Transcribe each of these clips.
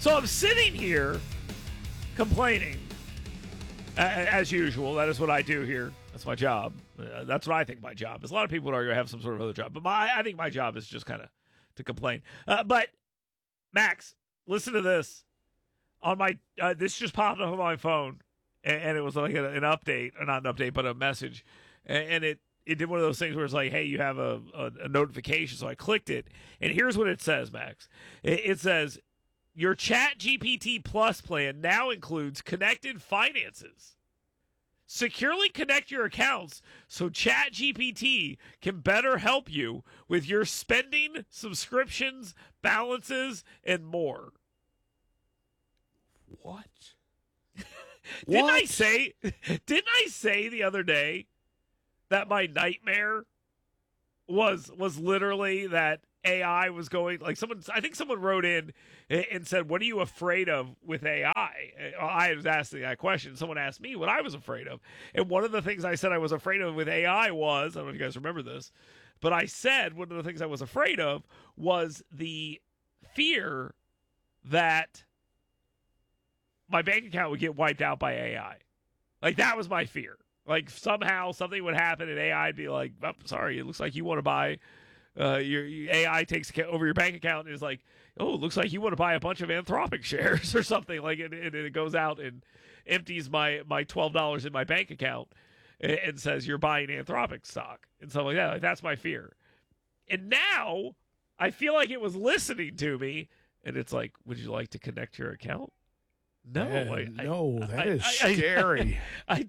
So I'm sitting here complaining, as usual. That is what I do here. That's my job. That's what I think my job is. A lot of people are have some sort of other job, but I think my job is just kind of to complain. But Max, listen to this. On my this just popped up on my phone, and it was like an update, or not an update, but a message, and it did one of those things where it's like, hey, you have a notification. So I clicked it, and here's what it says, Max. It says, your Chat GPT Plus plan now includes connected finances. Securely connect your accounts so Chat GPT can better help you with your spending, subscriptions, balances, and more. What? Didn't I say the other day that my nightmare was literally that AI was going, like, I think someone wrote in and said, what are you afraid of with AI? I was asking that question. Someone asked me what I was afraid of. And one of the things I said I was afraid of with AI was, I don't know if you guys remember this, but I said one of the things I was afraid of was the fear that my bank account would get wiped out by AI. Like, that was my fear. Like, somehow something would happen and AI would be like, oh, sorry, it looks like you want to buy, your AI takes over your bank account and is like, oh, it looks like you want to buy a bunch of Anthropic shares or something. Like, and it goes out and empties my $12 in my bank account and says you're buying Anthropic stock and stuff like that. Like, that's my fear. And now I feel like it was listening to me, and it's like, would you like to connect your account? No, that is scary. I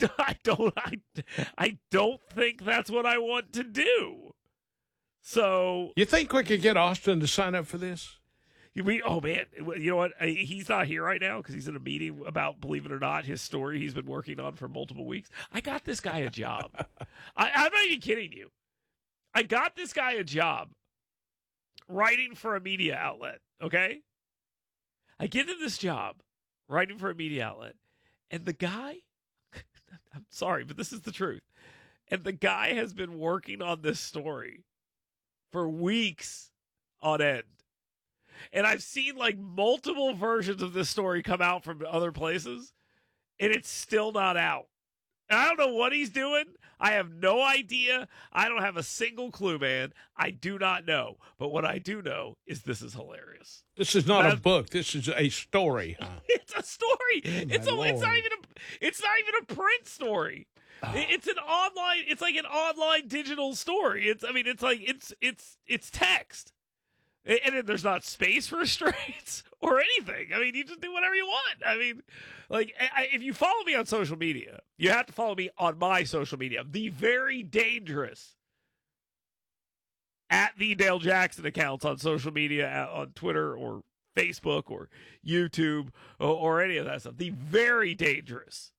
don't think that's what I want to do. So you think we could get Austin to sign up for this? Oh man, you know what? He's not here right now because he's in a meeting about, believe it or not, his story he's been working on for multiple weeks. I got this guy a job. I'm not even kidding you. I got this guy a job writing for a media outlet. Okay, I get him this job writing for a media outlet, and the guy, I'm sorry, but this is the truth, and the guy has been working on this story for weeks on end. And I've seen like multiple versions of this story come out from other places, and it's still not out. And I don't know what he's doing. I have no idea. I don't have a single clue, man. I do not know. But what I do know is this is hilarious. This is not a book. This is a story. It's a story. It's not even a print story. It's an online. It's like an online digital story. It's text, and there's not space for restraints or anything. I mean, you just do whatever you want. I mean, like, if you follow me on social media, you have to follow me on my social media. The very dangerous @the Jackson accounts on social media, on Twitter or Facebook or YouTube or any of that stuff. The very dangerous.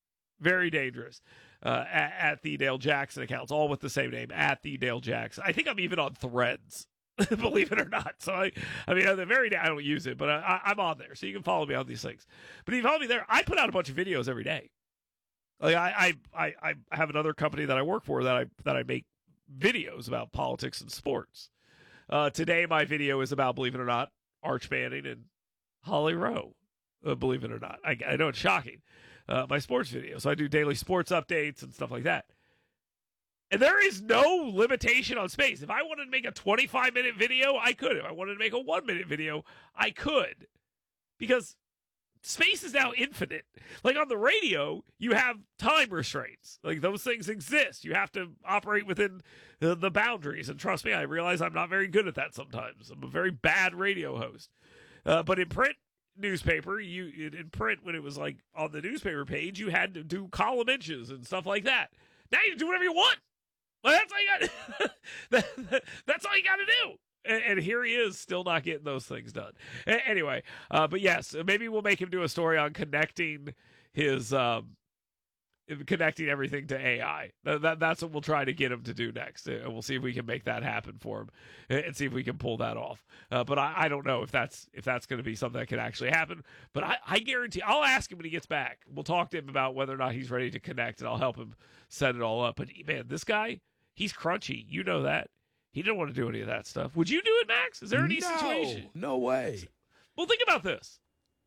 At the Dale Jackson accounts, all with the same name, @the Dale Jackson. I think I'm even on Threads, believe it or not. So I mean, I don't use it, but I'm on there, so you can follow me on these things. But if you follow me there, I put out a bunch of videos every day. Like I have another company that I work for that I make videos about politics and sports. Today, my video is about, believe it or not, Arch Manning and Holly Rowe. Believe it or not, I know it's shocking. My sports video. So I do daily sports updates and stuff like that. And there is no limitation on space. If I wanted to make a 25-minute video, I could. If I wanted to make a 1-minute video, I could. Because space is now infinite. Like on the radio, you have time restraints. Like those things exist. You have to operate within the boundaries. And trust me, I realize I'm not very good at that sometimes. I'm a very bad radio host. But in print, newspaper, in print, when it was like on the newspaper page, you had to do column inches and stuff like that. Now you can do whatever you want. Like, that's all you got. That's all you got to do. And here he is, still not getting those things done. Anyway, but yes, maybe we'll make him do a story on connecting his connecting everything to AI. That's what we'll try to get him to do next. And we'll see if we can make that happen for him and see if we can pull that off. But I don't know if that's going to be something that can actually happen. But I guarantee, I'll ask him when he gets back. We'll talk to him about whether or not he's ready to connect, and I'll help him set it all up. But man, this guy, he's crunchy. You know that. He didn't want to do any of that stuff. Would you do it, Max? Is there any situation? No way. Well, think about this.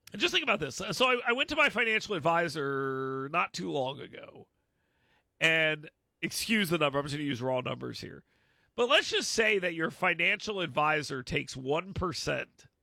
just think about this. So I went to my financial advisor not too long ago, and excuse the number. I'm just going to use raw numbers here. But let's just say that your financial advisor takes 1%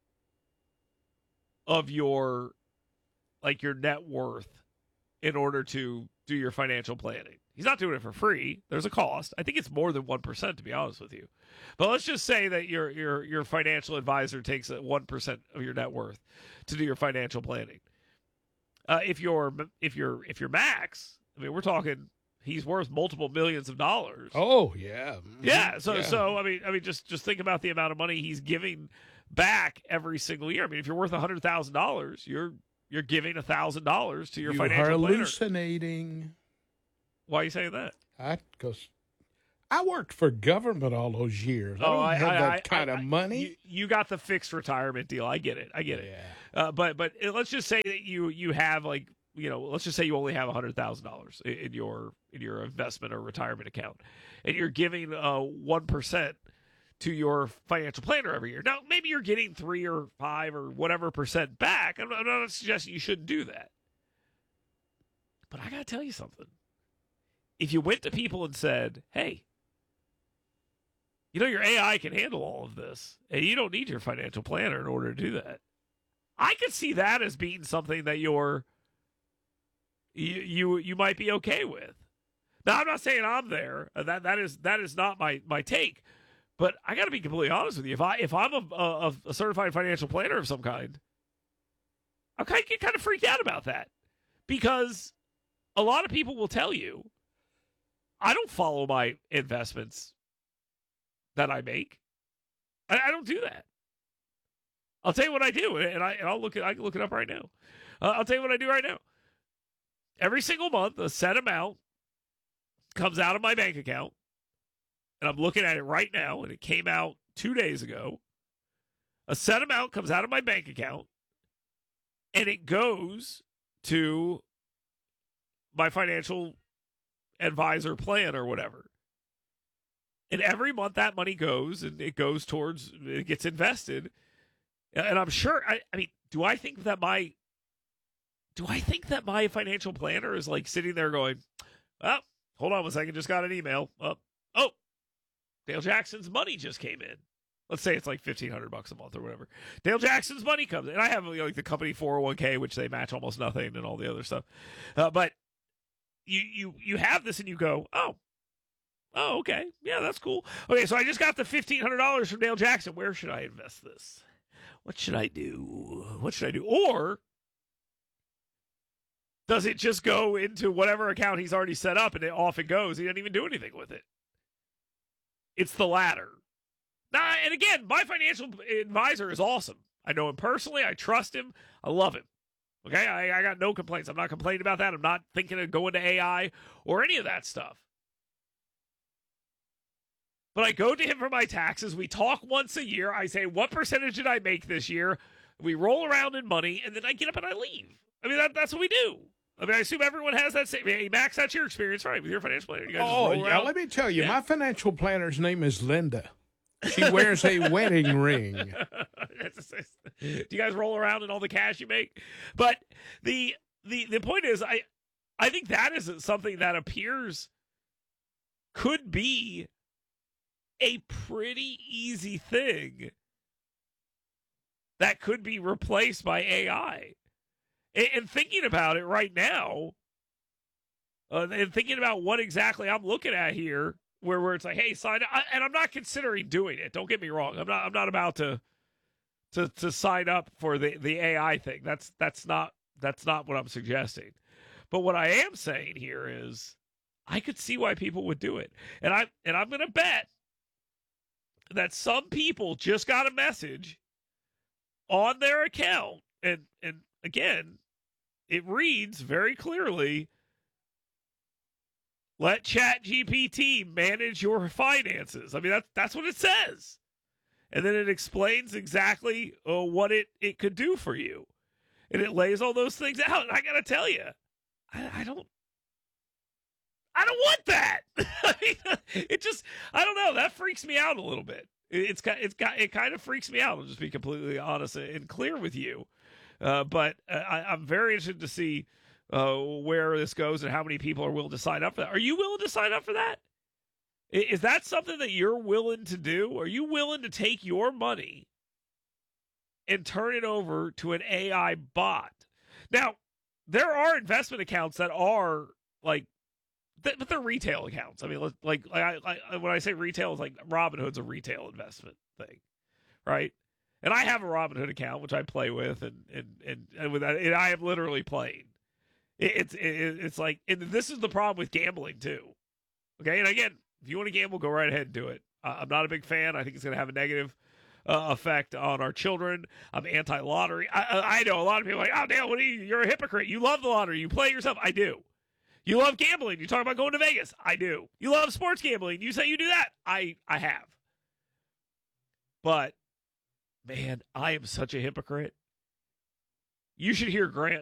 of your net worth in order to do your financial planning. He's not doing it for free. There's a cost. I think it's more than 1%, to be honest with you. But let's just say that your financial advisor takes 1% of your net worth to do your financial planning. If you're Max, I mean, we're talking he's worth multiple millions of dollars. Oh yeah, yeah. So I mean, just think about the amount of money he's giving back every single year. I mean, if you're worth $100,000, you're giving $1,000 to your financial planner. You are hallucinating. Why are you saying that? Because I worked for government all those years. I don't have that kind of money. You got the fixed retirement deal. I get it. Yeah. But let's just say that you have let's just say you only have $100,000 in your investment or retirement account, and you're giving 1% to your financial planner every year. Now, maybe you're getting 3 or 5 or whatever percent back. I'm not suggesting you shouldn't do that. But I got to tell you something. If you went to people and said, hey, your AI can handle all of this, and you don't need your financial planner in order to do that, I could see that as being something that you might be okay with. Now, I'm not saying I'm there. That is not my take. But I got to be completely honest with you. If I'm a certified financial planner of some kind, I get kind of freaked out about that, because a lot of people will tell you, I don't follow my investments that I make. I don't do that. I'll tell you what I do, and I can look it up right now. I'll tell you what I do right now. Every single month, a set amount comes out of my bank account, and I'm looking at it right now, and it came out 2 days ago. A set amount comes out of my bank account, and it goes to my financial advisor plan or whatever. And every month that money goes, and it gets invested. And I'm sure, I mean, do I think that my financial planner is like sitting there going, oh, hold on one second, just got an email. Oh, Dale Jackson's money just came in. Let's say it's like $1,500 a month or whatever. Dale Jackson's money comes in. And I have the company 401k, which they match almost nothing, and all the other stuff. But you have this, and you go, oh, okay. Yeah, that's cool. Okay, so I just got the $1,500 from Dale Jackson. Where should I invest this? What should I do? Or does it just go into whatever account he's already set up, and off it goes? He doesn't even do anything with it. It's the latter. Now, and again, my financial advisor is awesome. I know him personally. I trust him. I love him. Okay, I got no complaints. I'm not complaining about that. I'm not thinking of going to AI or any of that stuff. But I go to him for my taxes. We talk once a year. I say, what percentage did I make this year? We roll around in money, and then I get up and I leave. I mean, that's what we do. I mean, I assume everyone has that same. Hey, Max, that's your experience, right? With your financial planner. You guys just roll around? Let me tell you, my financial planner's name is Linda. She wears a wedding ring. Do you guys roll around in all the cash you make? But the point is, I think that is something that could be a pretty easy thing that could be replaced by AI. And thinking about it right now, and thinking about what exactly I'm looking at here, where it's like, hey, sign up, and I'm not considering doing it. Don't get me wrong. I'm not about to sign up for the AI thing. That's not what I'm suggesting. But what I am saying here is, I could see why people would do it, and I'm going to bet that some people just got a message on their account, and again, it reads very clearly, let ChatGPT manage your finances. I mean, that's what it says. And then it explains exactly what it could do for you. And it lays all those things out. And I got to tell you, I don't want that. I mean, I don't know. That freaks me out a little bit. It kind of freaks me out. I'll just be completely honest and clear with you, But I'm very interested to see where this goes and how many people are willing to sign up for that. Are you willing to sign up for that? Is that something that you're willing to do? Are you willing to take your money and turn it over to an AI bot? Now, there are investment accounts that are like, but they're retail accounts. I mean, like when I say retail, it's like Robinhood's a retail investment thing, right? And I have a Robinhood account which I play with, and with that, and I am literally playing. It's like, and this is the problem with gambling too. Okay, and again, if you want to gamble, go right ahead and do it. I'm not a big fan. I think it's going to have a negative effect on our children. I'm anti-lottery. I know a lot of people are like, oh, Dale, you're a hypocrite. You love the lottery. You play it yourself. I do. You love gambling. You talk about going to Vegas. I do. You love sports gambling. You say you do that. I have. But, man, I am such a hypocrite. You should hear Grant